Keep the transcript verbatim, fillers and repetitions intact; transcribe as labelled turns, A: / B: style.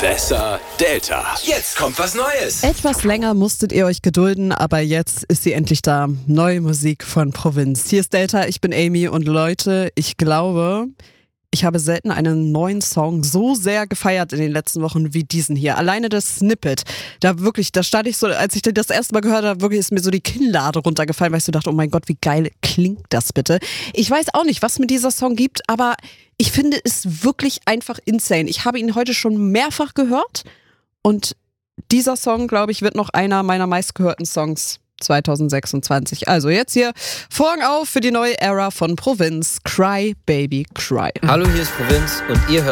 A: Besser Delta. Jetzt kommt was Neues.
B: Etwas länger musstet ihr euch gedulden, aber jetzt ist sie endlich da. Neue Musik von Provinz. Hier ist Delta, ich bin Amy und Leute, ich glaube, ich habe selten einen neuen Song so sehr gefeiert in den letzten Wochen wie diesen hier. Alleine das Snippet, da wirklich, da stand ich so, als ich das erste Mal gehört habe, wirklich ist mir so die Kinnlade runtergefallen, weil ich so dachte, oh mein Gott, wie geil klingt das bitte. Ich weiß auch nicht, was mir dieser Song gibt, aber ich finde es wirklich einfach insane. Ich habe ihn heute schon mehrfach gehört und dieser Song, glaube ich, wird noch einer meiner meistgehörten Songs zwanzig sechsundzwanzig. Also jetzt hier Vorhang auf für die neue Ära von Provinz. Cry, Baby, Cry.
C: Hallo, hier ist Provinz und ihr hört